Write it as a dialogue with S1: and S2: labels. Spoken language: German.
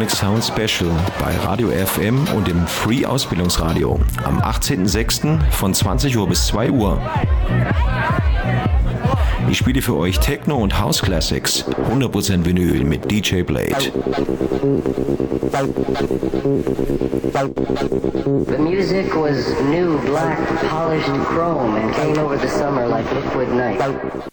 S1: Sonic Sound Special bei Radio FM und im Free Ausbildungsradio am 18.06. von 20 Uhr bis 2 Uhr. Ich spiele für euch Techno und House Classics, 100% Vinyl mit DJ Blade.
S2: The music was new, black, polished chrome and came over the summer like liquid night.